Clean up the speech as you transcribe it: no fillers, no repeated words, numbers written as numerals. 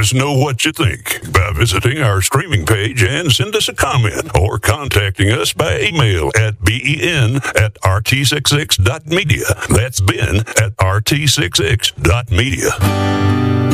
us know what you think by visiting our streaming page and send us a comment or contacting us by email at ben@rt66.media. That's Ben at rt66.media.